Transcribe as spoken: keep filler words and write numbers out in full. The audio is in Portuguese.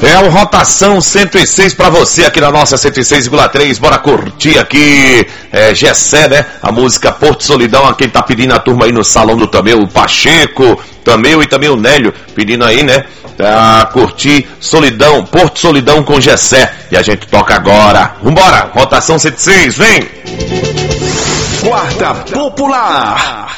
É o Rotação cento e seis pra você aqui na nossa cento e seis vírgula três. Bora curtir aqui, é, Gessé, né? A música Porto Solidão. A quem tá pedindo a turma aí no Salão do Tameu, o Pacheco, Tameu e também o Nélio pedindo aí, né? Pra curtir Solidão, Porto Solidão com Gessé. E a gente toca agora. Vambora, Rotação cento e seis, vem! Quarta Popular.